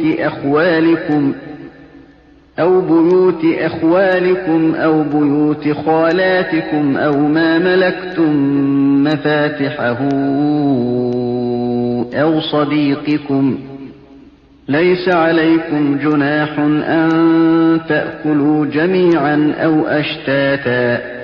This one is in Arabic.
أخوالكم أو بيوت خالاتكم أو ما ملكتم مفاتحه أو صديقكم. ليس عليكم جناح أن تأكلوا جميعا أو أشتاتا